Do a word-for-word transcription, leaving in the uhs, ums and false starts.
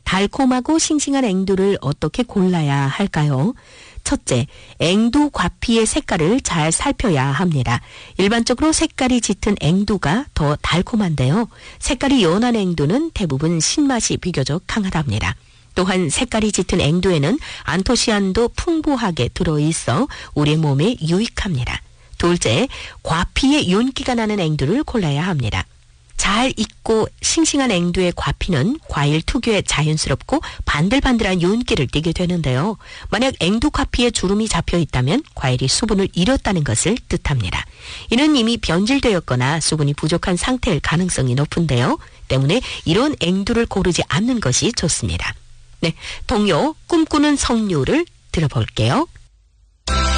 달콤하고 싱싱한 앵두를 어떻게 골라야 할까요? 첫째, 앵두 과피의 색깔을 잘 살펴야 합니다. 일반적으로 색깔이 짙은 앵두가 더 달콤한데요. 색깔이 연한 앵두는 대부분 신맛이 비교적 강하답니다. 또한 색깔이 짙은 앵두에는 안토시아닌도 풍부하게 들어있어 우리 몸에 유익합니다. 둘째, 과피의 윤기가 나는 앵두를 골라야 합니다. 잘 익고 싱싱한 앵두의 과피는 과일 특유의 자연스럽고 반들반들한 윤기를 띠게 되는데요. 만약 앵두 과피에 주름이 잡혀 있다면 과일이 수분을 잃었다는 것을 뜻합니다. 이는 이미 변질되었거나 수분이 부족한 상태일 가능성이 높은데요. 때문에 이런 앵두를 고르지 않는 것이 좋습니다. 네, 동요 꿈꾸는 석류를 들어볼게요.